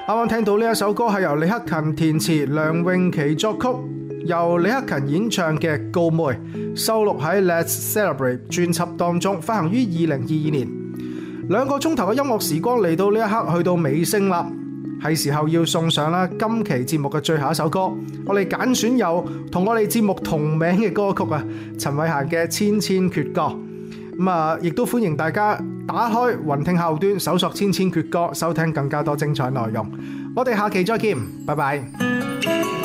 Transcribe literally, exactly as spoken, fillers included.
啱啱聽到呢一首歌係由李克勤填詞、梁詠琪作曲，由李克勤演唱嘅《告妹》，收錄喺《Let's Celebrate》專輯當中，發行於二零二二年。兩個鐘頭嘅音樂時光嚟到呢一刻，去到尾聲啦，係時候要送上啦今期節目嘅最後一首歌。我哋揀選有同我哋節目同名嘅歌曲啊，陳慧嫻嘅《千千闕歌》。咁啊，亦都歡迎大家打開雲聽客戶端，搜索《千千闕歌》，收聽更加多精彩內容。我哋下期再見，拜拜。